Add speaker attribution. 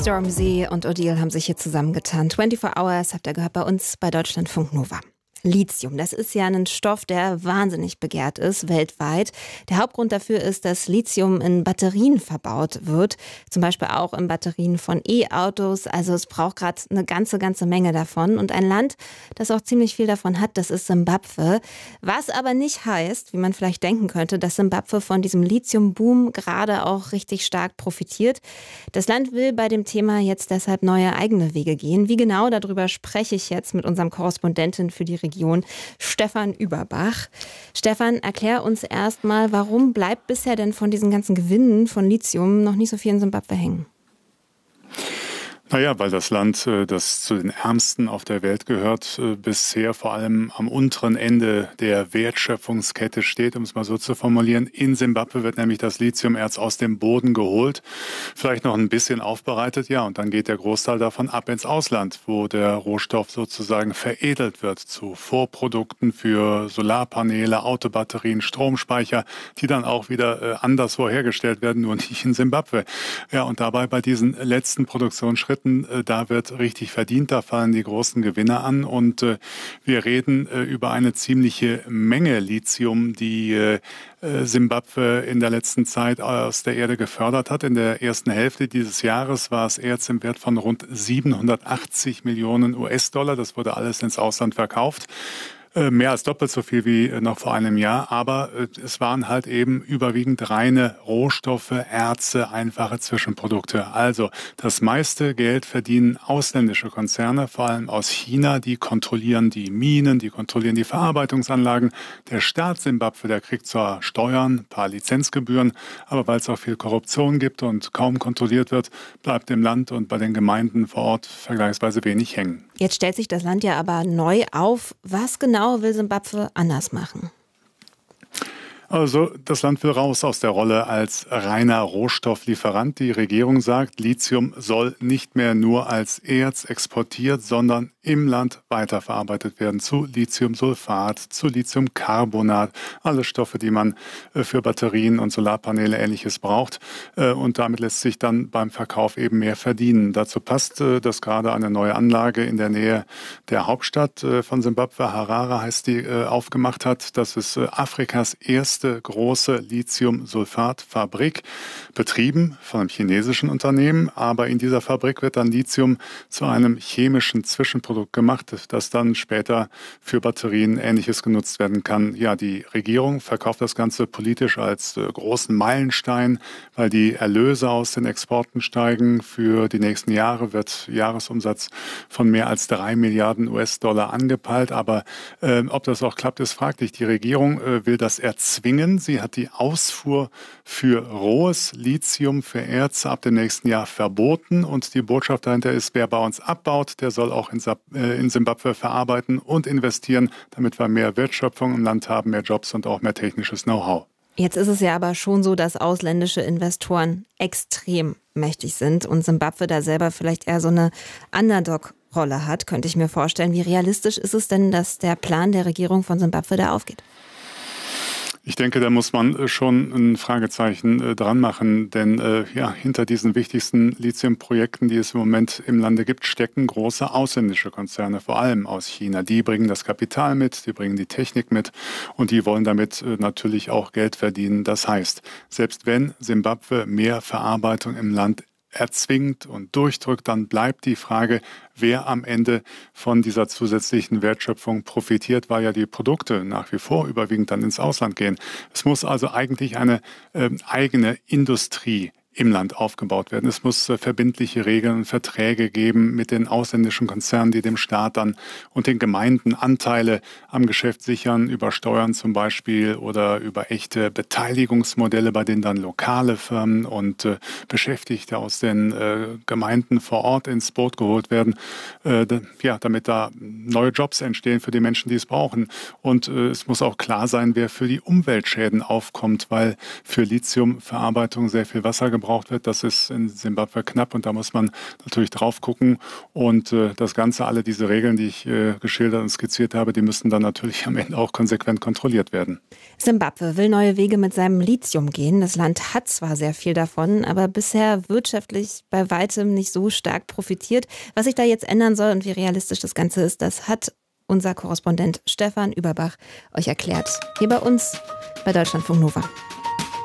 Speaker 1: Stormzy und Odile haben sich hier zusammengetan. 24 Hours habt ihr gehört bei uns bei Deutschlandfunk Nova. Lithium, das ist ja ein Stoff, der wahnsinnig begehrt ist weltweit. Der Hauptgrund dafür ist, dass Lithium in Batterien verbaut wird, zum Beispiel auch in Batterien von E-Autos. Also es braucht gerade eine ganze Menge davon. Und ein Land, das auch ziemlich viel davon hat, das ist Simbabwe. Was aber nicht heißt, wie man vielleicht denken könnte, dass Simbabwe von diesem Lithium-Boom gerade auch richtig stark profitiert. Das Land will bei dem Thema jetzt deshalb neue eigene Wege gehen. Wie genau, darüber spreche ich jetzt mit unserem Korrespondenten für die Region, Stefan Überbach. Stefan, erklär uns erstmal, warum bleibt bisher denn von diesen ganzen Gewinnen von Lithium noch nicht so viel in Simbabwe hängen?
Speaker 2: Naja, weil das Land, das zu den ärmsten auf der Welt gehört, bisher vor allem am unteren Ende der Wertschöpfungskette steht, um es mal so zu formulieren. In Simbabwe wird nämlich das Lithiumerz aus dem Boden geholt, vielleicht noch ein bisschen aufbereitet, ja, und dann geht der Großteil davon ab ins Ausland, wo der Rohstoff sozusagen veredelt wird zu Vorprodukten für Solarpaneele, Autobatterien, Stromspeicher, die dann auch wieder anderswo hergestellt werden, nur nicht in Simbabwe. Ja, und dabei bei diesen letzten Produktionsschritten, da wird richtig verdient, da fallen die großen Gewinne an und wir reden über eine ziemliche Menge Lithium, die Simbabwe in der letzten Zeit aus der Erde gefördert hat. In der ersten Hälfte dieses Jahres war es Erz im Wert von rund 780 Millionen US-Dollar. Das wurde alles ins Ausland verkauft. Mehr als doppelt so viel wie noch vor einem Jahr, aber es waren halt eben überwiegend reine Rohstoffe, Erze, einfache Zwischenprodukte. Also das meiste Geld verdienen ausländische Konzerne, vor allem aus China, die kontrollieren die Minen, die kontrollieren die Verarbeitungsanlagen. Der Staat Simbabwe, der kriegt zwar Steuern, ein paar Lizenzgebühren, aber weil es auch viel Korruption gibt und kaum kontrolliert wird, bleibt im Land und bei den Gemeinden vor Ort vergleichsweise wenig hängen.
Speaker 1: Jetzt stellt sich das Land ja aber neu auf. Was genau will Simbabwe anders machen?
Speaker 2: Also das Land will raus aus der Rolle als reiner Rohstofflieferant. Die Regierung sagt, Lithium soll nicht mehr nur als Erz exportiert, sondern im Land weiterverarbeitet werden zu Lithiumsulfat, zu Lithiumcarbonat, alle Stoffe, die man für Batterien und Solarpaneele Ähnliches braucht. Und damit lässt sich dann beim Verkauf eben mehr verdienen. Dazu passt, dass gerade eine neue Anlage in der Nähe der Hauptstadt von Simbabwe, Harare heißt die, aufgemacht hat. Das ist Afrikas erste große Lithiumsulfatfabrik, betrieben von einem chinesischen Unternehmen. Aber in dieser Fabrik wird dann Lithium zu einem chemischen Zwischenprodukt gemacht, das dann später für Batterien Ähnliches genutzt werden kann. Ja, die Regierung verkauft das Ganze politisch als großen Meilenstein, weil die Erlöse aus den Exporten steigen. Für die nächsten Jahre wird Jahresumsatz von mehr als 3 Milliarden US-Dollar angepeilt. Aber ob das auch klappt, ist fraglich. Die Regierung will das erzwingen. Sie hat die Ausfuhr für rohes Lithium für Erze ab dem nächsten Jahr verboten. Und die Botschaft dahinter ist, wer bei uns abbaut, der soll auch in Simbabwe verarbeiten und investieren, damit wir mehr Wertschöpfung im Land haben, mehr Jobs und auch mehr technisches Know-how.
Speaker 1: Jetzt ist es ja aber schon so, dass ausländische Investoren extrem mächtig sind und Simbabwe da selber vielleicht eher so eine Underdog-Rolle hat, könnte ich mir vorstellen. Wie realistisch ist es denn, dass der Plan der Regierung von Simbabwe da aufgeht?
Speaker 2: Ich denke, da muss man schon ein Fragezeichen dran machen, denn hinter diesen wichtigsten Lithiumprojekten, die es im Moment im Lande gibt, stecken große ausländische Konzerne, vor allem aus China. Die bringen das Kapital mit, die bringen die Technik mit und die wollen damit natürlich auch Geld verdienen. Das heißt, selbst wenn Simbabwe mehr Verarbeitung im Land erzwingt und durchdrückt, dann bleibt die Frage, wer am Ende von dieser zusätzlichen Wertschöpfung profitiert, weil ja die Produkte nach wie vor überwiegend dann ins Ausland gehen. Es muss also eigentlich eine eigene Industrie im Land aufgebaut werden. Es muss verbindliche Regeln und Verträge geben mit den ausländischen Konzernen, die dem Staat dann und den Gemeinden Anteile am Geschäft sichern, über Steuern zum Beispiel oder über echte Beteiligungsmodelle, bei denen dann lokale Firmen und Beschäftigte aus den Gemeinden vor Ort ins Boot geholt werden, damit da neue Jobs entstehen für die Menschen, die es brauchen. Und es muss auch klar sein, wer für die Umweltschäden aufkommt, weil für Lithiumverarbeitung sehr viel Wasser gebraucht gebraucht wird. Das ist in Simbabwe knapp und da muss man natürlich drauf gucken. Und das Ganze, alle diese Regeln, die ich geschildert und skizziert habe, die müssen dann natürlich am Ende auch konsequent kontrolliert werden.
Speaker 1: Simbabwe will neue Wege mit seinem Lithium gehen. Das Land hat zwar sehr viel davon, aber bisher wirtschaftlich bei weitem nicht so stark profitiert. Was sich da jetzt ändern soll und wie realistisch das Ganze ist, das hat unser Korrespondent Stefan Überbach euch erklärt. Hier bei uns bei Deutschlandfunk Nova.